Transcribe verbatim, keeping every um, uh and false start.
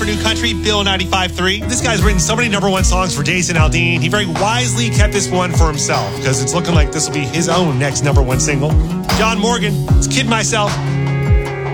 For New Country, Bill ninety-five point three. This guy's written so many number one songs for Jason Aldean. He very wisely kept this one for himself because it's looking like this will be his own next number one single. John Morgan, it's Kid Myself.